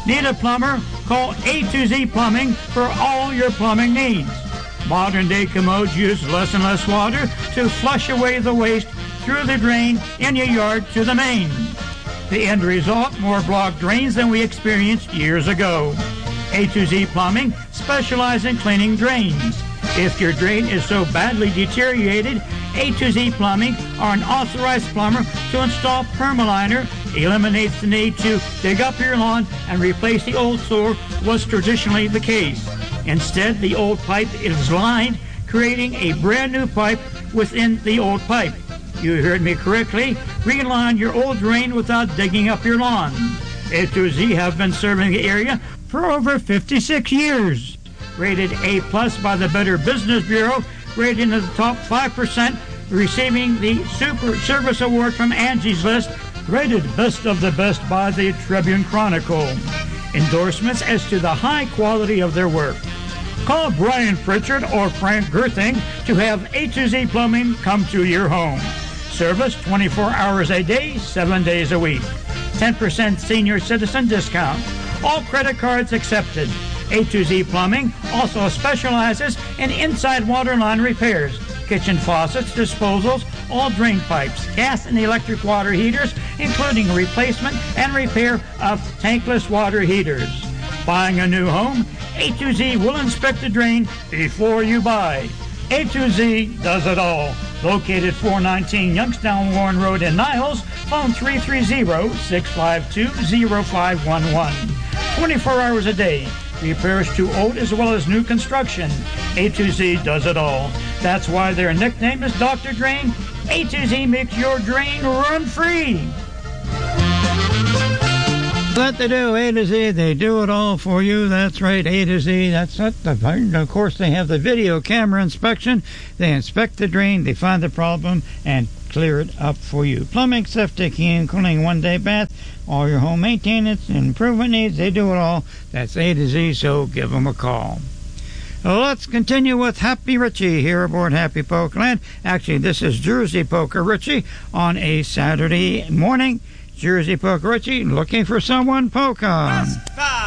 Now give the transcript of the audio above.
Need a plumber? Call A to Z Plumbing for all your plumbing needs. Modern-day commodes use less and less water to flush away the waste through the drain in your yard to the main. The end result, more blocked drains than we experienced years ago. A to Z Plumbing specializes in cleaning drains. If your drain is so badly deteriorated, A to Z Plumbing are an authorized plumber to install Permaliner, eliminates the need to dig up your lawn and replace the old sewer was traditionally the case. Instead, the old pipe is lined, creating a brand new pipe within the old pipe. You heard me correctly. Reline your old drain without digging up your lawn. A to Z have been serving the area for over 56 years. Rated A+ by the Better Business Bureau, rated in the top 5%, receiving the Super Service Award from Angie's List, rated Best of the Best by the Tribune Chronicle. Endorsements as to the high quality of their work. Call Brian Pritchard or Frank Gerthing to have A to Z Plumbing come to your home. Service 24 hours a day, 7 days a week. 10% senior citizen discount. All credit cards accepted. A to Z Plumbing also specializes in inside water line repairs, kitchen faucets, disposals, all drain pipes, gas and electric water heaters, including replacement and repair of tankless water heaters. Buying a new home? A to Z will inspect the drain before you buy. A to Z does it all. Located 419 Youngstown Warren Road in Niles, phone 330-652-0511. 24 hours a day. Repairs to old as well as new construction. A to Z does it all. That's why their nickname is Dr. Drain. A to Z makes your drain run free. What they do, A to Z, they do it all for you. That's right, A to Z. That's it. Of course, they have the video camera inspection. They inspect the drain, they find the problem, and clear it up for you. Plumbing, septic, heating, cooling, one-day bath, all your home maintenance and improvement needs, they do it all. That's A to Z, so give them a call. Let's continue with Happy Richie here aboard Happy Pokeland. Actually, this is Jersey Poker Richie on a Saturday morning. Jersey Poker Richie looking for someone poke on.